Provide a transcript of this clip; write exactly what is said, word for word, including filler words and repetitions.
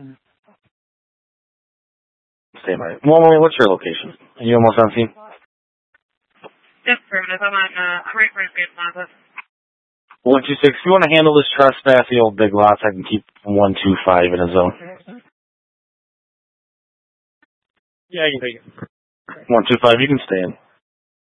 Stay by. Well, what's your location? Are you almost on scene? Yes, affirmative. I'm on, uh, I'm right for Big Plaza. one two six. If you want to handle this trespass, the old big lots, I can keep one two five in a zone. Yeah, I can take it. one two five, you can stay in.